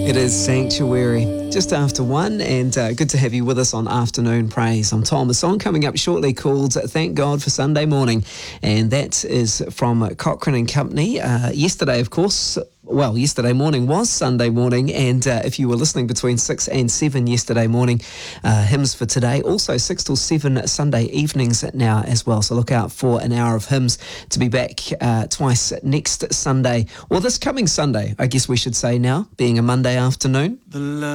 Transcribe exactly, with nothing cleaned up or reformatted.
It is Sanctuary, just after one, and uh, good to have you with us on Afternoon Praise. I'm Tom. A song coming up shortly called Thank God for Sunday Morning, and that is from Cochrane and Company. Uh, yesterday, of course, well, yesterday morning was Sunday morning, and uh, if you were listening between six and seven yesterday morning, uh, hymns for today. Also six till seven Sunday evenings now as well, so look out for an hour of hymns to be back uh, twice next Sunday, or this coming Sunday, I guess we should say now, being a Monday afternoon.